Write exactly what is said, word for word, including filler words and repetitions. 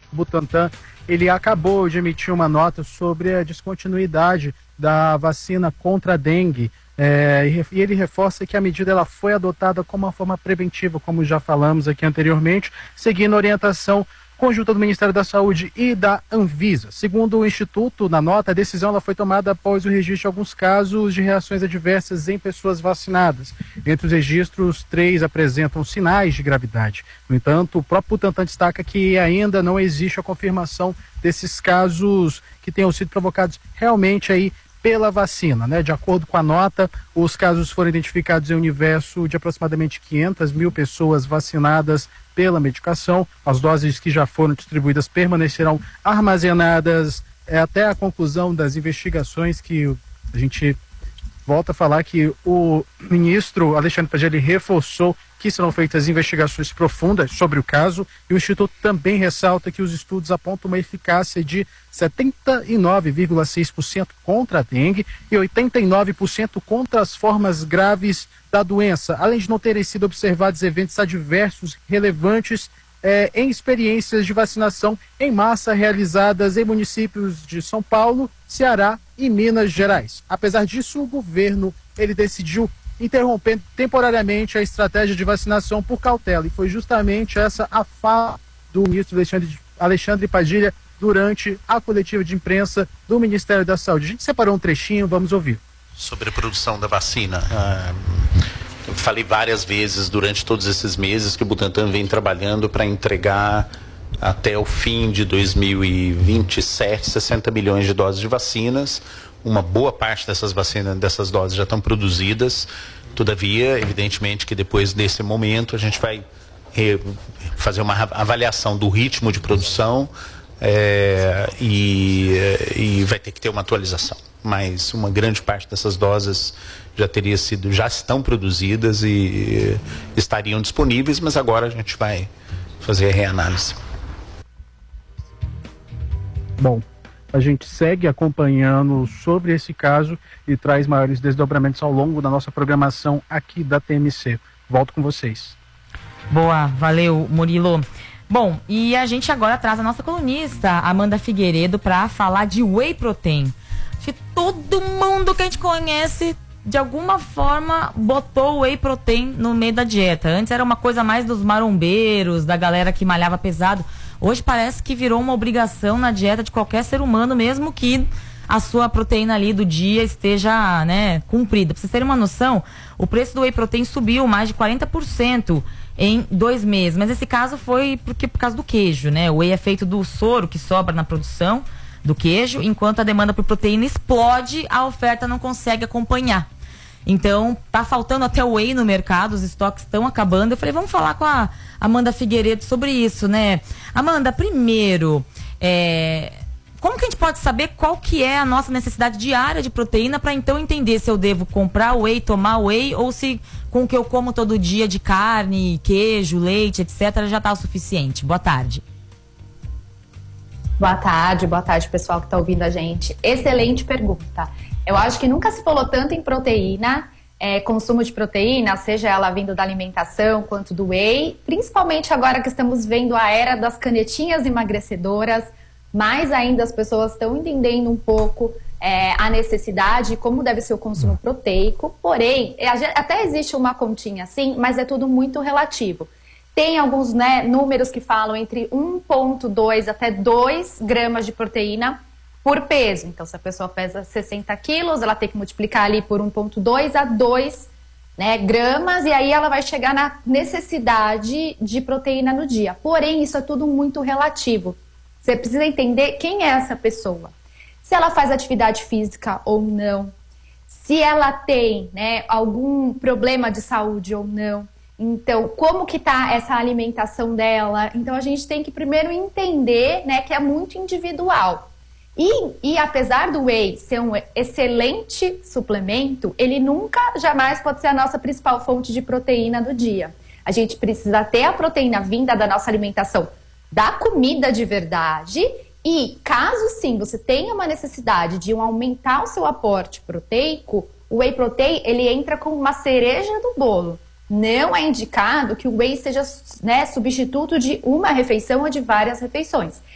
o Butantan ele acabou de emitir uma nota sobre a descontinuidade da vacina contra a dengue. É, e ele reforça que a medida ela foi adotada como uma forma preventiva, como já falamos aqui anteriormente, seguindo a orientação conjunta do Ministério da Saúde e da Anvisa. Segundo o Instituto, na nota, a decisão ela foi tomada após o registro de alguns casos de reações adversas em pessoas vacinadas. Entre os registros, três apresentam sinais de gravidade. No entanto, o próprio Butantan destaca que ainda não existe a confirmação desses casos que tenham sido provocados realmente aí pela vacina, né? De acordo com a nota, os casos foram identificados em um universo de aproximadamente quinhentas mil pessoas vacinadas pela medicação. As doses que já foram distribuídas permanecerão armazenadas é, até a conclusão das investigações, que a gente volta a falar que o ministro Alexandre Padilha reforçou que serão feitas investigações profundas sobre o caso, e o Instituto também ressalta que os estudos apontam uma eficácia de setenta e nove vírgula seis por cento contra a dengue e oitenta e nove por cento contra as formas graves da doença, além de não terem sido observados eventos adversos relevantes eh, em experiências de vacinação em massa realizadas em municípios de São Paulo, Ceará e Minas Gerais. Apesar disso, o governo ele decidiu interrompendo temporariamente a estratégia de vacinação por cautela, e foi justamente essa a fala do ministro Alexandre, Alexandre Padilha durante a coletiva de imprensa do Ministério da Saúde. A gente separou um trechinho, vamos ouvir. Sobre a produção da vacina, ah, eu falei várias vezes durante todos esses meses que o Butantan vem trabalhando para entregar até o fim de dois mil e vinte e sete sessenta milhões de doses de vacinas. Uma boa parte dessas vacinas, dessas doses já estão produzidas. Todavia, evidentemente que depois desse momento a gente vai eh, fazer uma avaliação do ritmo de produção eh, e, e vai ter que ter uma atualização. Mas uma grande parte dessas doses já teria sido, já estão produzidas e eh, estariam disponíveis, mas agora a gente vai fazer a reanálise. Bom, a gente segue acompanhando sobre esse caso e traz maiores desdobramentos ao longo da nossa programação aqui da T M C. Volto com vocês. Boa, valeu, Murilo. Bom, e a gente agora traz a nossa colunista, Amanda Figueiredo, para falar de Whey Protein. Acho que todo mundo que a gente conhece, de alguma forma, botou o Whey Protein no meio da dieta. Antes era uma coisa mais dos marombeiros, da galera que malhava pesado. Hoje parece que virou uma obrigação na dieta de qualquer ser humano, mesmo que a sua proteína ali do dia esteja, né, cumprida. Pra vocês terem uma noção, o preço do Whey Protein subiu mais de quarenta por cento em dois meses. Mas esse caso foi porque, por causa do queijo, né? O Whey é feito do soro que sobra na produção do queijo, enquanto a demanda por proteína explode, a oferta não consegue acompanhar. Então, tá faltando até o Whey no mercado, os estoques estão acabando. Eu falei, vamos falar com a Amanda Figueiredo sobre isso, né? Amanda, primeiro, é... como que a gente pode saber qual que é a nossa necessidade diária de proteína para então entender se eu devo comprar Whey, tomar Whey, ou se com o que eu como todo dia de carne, queijo, leite, etcétera já tá o suficiente? Boa tarde. Boa tarde, boa tarde, pessoal que está ouvindo a gente. Excelente pergunta. Eu acho que nunca se falou tanto em proteína, é, consumo de proteína, seja ela vindo da alimentação quanto do whey, principalmente agora que estamos vendo a era das canetinhas emagrecedoras, mais ainda as pessoas estão entendendo um pouco é, a necessidade e como deve ser o consumo proteico, porém, até existe uma continha assim, mas é tudo muito relativo. Tem alguns, né, números que falam entre um vírgula dois até dois gramas de proteína por peso. Então, se a pessoa pesa sessenta quilos, ela tem que multiplicar ali por um vírgula dois a dois, né, gramas, e aí ela vai chegar na necessidade de proteína no dia. Porém, isso é tudo muito relativo. Você precisa entender quem é essa pessoa. Se ela faz atividade física ou não. Se ela tem, né, algum problema de saúde ou não. Então, como que tá essa alimentação dela? Então, a gente tem que primeiro entender, né, que é muito individual. E, e apesar do whey ser um excelente suplemento, ele nunca, jamais pode ser a nossa principal fonte de proteína do dia. A gente precisa ter a proteína vinda da nossa alimentação, da comida de verdade. E caso sim, você tenha uma necessidade de um aumentar o seu aporte proteico, o whey protein, ele entra como uma cereja do bolo. Não é indicado que o whey seja, né, substituto de uma refeição ou de várias refeições.